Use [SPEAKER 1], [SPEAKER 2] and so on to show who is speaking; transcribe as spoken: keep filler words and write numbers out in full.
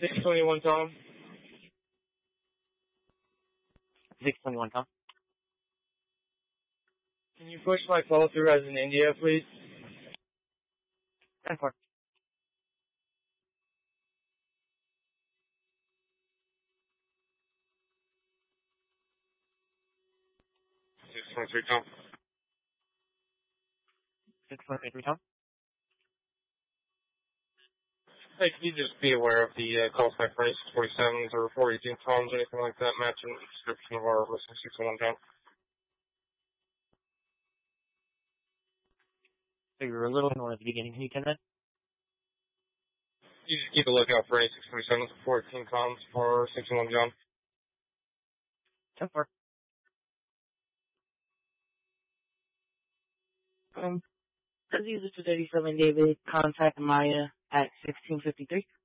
[SPEAKER 1] six twenty-one Tom.
[SPEAKER 2] six twenty-one Tom.
[SPEAKER 1] Can you push my call through as in India, please?
[SPEAKER 2] ten four.
[SPEAKER 1] six twenty-three Tom.
[SPEAKER 2] six twenty-three Tom.
[SPEAKER 1] Hey, can you just be aware of the uh, call sign for six forty-sevens or four eighteen Toms or anything like that matching the description of our listing six one one Tom?
[SPEAKER 2] So you were a little annoyed at the beginning. Can you turn that?
[SPEAKER 1] You just keep a lookout for any six forty-sevens or four eighteen Toms for six one one John.
[SPEAKER 2] ten four.
[SPEAKER 3] Um, as user two thirty-seven David, contact Maya at sixteen fifty-three.